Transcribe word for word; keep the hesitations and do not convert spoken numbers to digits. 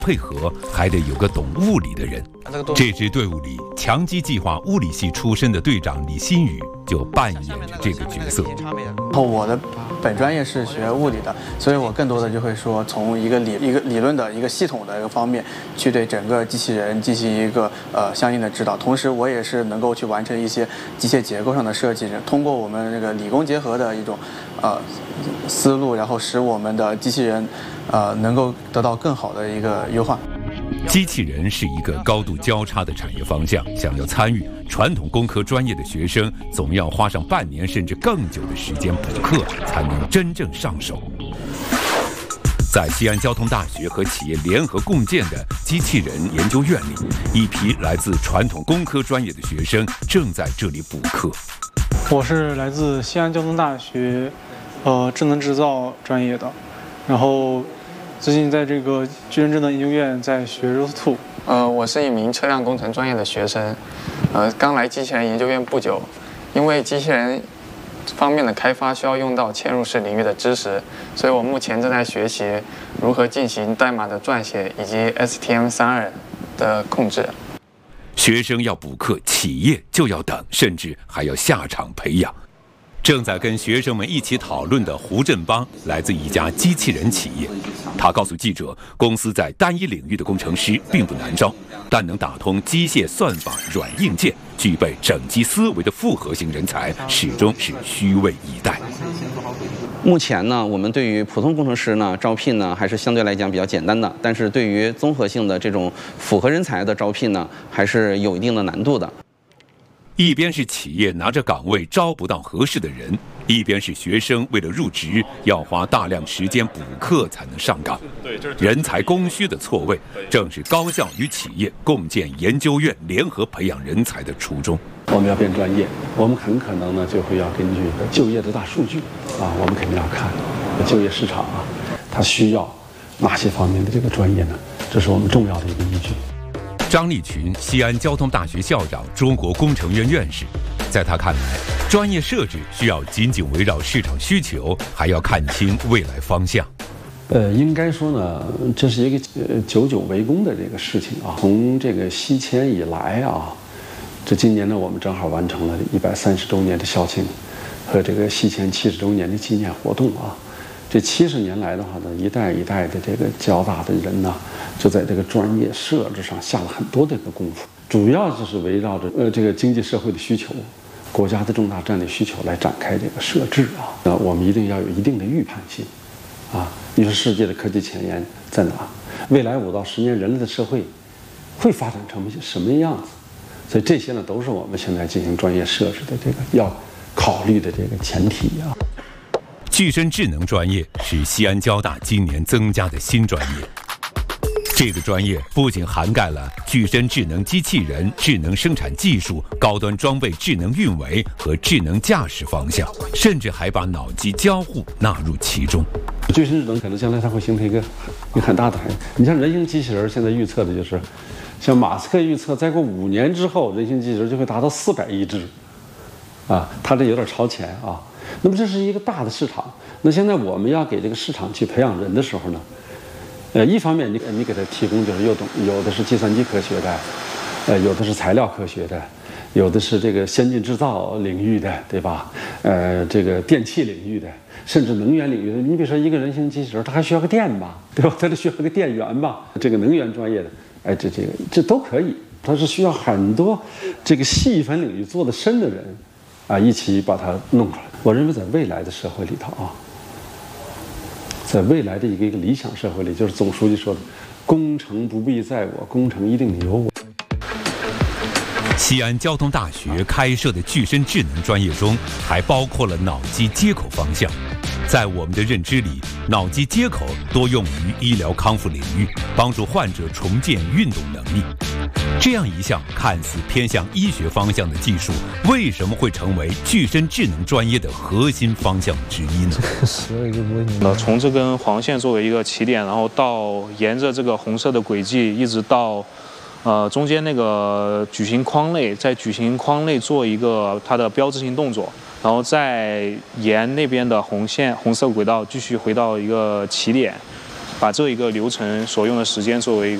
配合还得有个懂物理的人。这支队伍里，强基计划物理系出身的队长李新宇就扮演着这个角色。 我的本专业是学物理的，所以我更多的就会说从一个理一个理论的一个系统的一个方面去对整个机器人进行一个呃相应的指导。同时，我也是能够去完成一些机械结构上的设计，通过我们这个理工结合的一种呃思路，然后使我们的机器人呃能够得到更好的一个优化。 机器人是一个高度交叉的产业方向，想要参与传统工科专业的学生，总要花上半年甚至更久的时间补课，才能真正上手。在西安交通大学和企业联合共建的机器人研究院里，一批来自传统工科专业的学生正在这里补课。 我是来自西安交通大学，呃，智能制造专业的，然后最近在这个巨人智能研究院在学 R O S 二。 呃，我是一名车辆工程专业的学生，呃，刚来机器人研究院不久，因为机器人方面的开发需要用到嵌入式领域的知识，所以我目前正在学习如何进行代码的撰写以及 S T M 三十二 的控制。 学生要补课，企业就要等，甚至还要下场培养。正在跟学生们一起讨论的胡振邦来自一家机器人企业，他告诉记者，公司在单一领域的工程师并不难招，但能打通机械算法软硬件，具备整机思维的复合型人才始终是虚位以待。 目前呢，我们对于普通工程师呢招聘呢还是相对来讲比较简单的，但是对于综合性的这种复合人才的招聘呢，还是有一定的难度的。 一边是企业拿着岗位招不到合适的人，一边是学生为了入职要花大量时间补课才能上岗。人才供需的错位，正是高校与企业共建研究院联合培养人才的初衷。 我们要变专业，我们很可能呢就会要根据就业的大数据啊，我们肯定要看就业市场啊，它需要哪些方面的这个专业呢？这是我们重要的一个依据。 张立群，西安交通大学校长、中国工程院院士，在他看来，专业设置需要紧紧围绕市场需求，还要看清未来方向。 呃，应该说呢，这是一个呃久久为功的这个事情啊。从这个西迁以来啊，这今年呢，我们正好完成了一百三十周年的校庆和这个西迁七十周年的纪念活动啊。这七十年来的话呢，一代一代的这个交大的人呢，就在这个专业设置上下了很多的一个功夫，主要就是围绕着呃这个经济社会的需求、国家的重大战略需求来展开这个设置啊。那我们一定要有一定的预判性啊。你说世界的科技前沿在哪？未来五到十年人类的社会会发展成什么样子？所以这些呢，都是我们现在进行专业设置的这个要考虑的这个前提啊。 具身智能专业是西安交大今年增加的新专业。这个专业不仅涵盖了具身智能机器人、智能生产技术、高端装备智能运维和智能驾驶方向，甚至还把脑机交互纳入其中。 具身智能可能将来它会形成一个一个很大的行业。你像人形机器人，现在预测的就是，像马斯克预测，再过五年之后，人形机器人就会达到四百亿只，啊，它这有点超前啊。那么这是一个大的市场。那现在我们要给这个市场去培养人的时候呢，呃，一方面你你给他提供就是有懂有的是计算机科学的，呃，有的是材料科学的，有的是这个先进制造领域的，对吧？呃，这个电气领域的，甚至能源领域的。你比如说一个人形机器人，它还需要个电吧，对吧？它得需要个电源吧。这个能源专业的，哎，这这个这都可以。它是需要很多这个细分领域做得深的人啊，一起把它弄出来。我认为在未来的社会里头啊，在未来的一个一个理想社会里，就是总书记说的“工程不必在我，工程一定由我”。 西安交通大学开设的具身智能专业中，还包括了脑机接口方向。在我们的认知里，脑机接口多用于医疗康复领域，帮助患者重建运动能力。这样一项看似偏向医学方向的技术，为什么会成为具身智能专业的核心方向之一呢？ 那从这根黄线作为一个起点，然后到沿着这个红色的轨迹，一直到呃中间那个矩形框内，在矩形框内做一个它的标志性动作，然后再沿那边的红线红色轨道继续回到一个起点。 把这一个流程所用的时间作为一个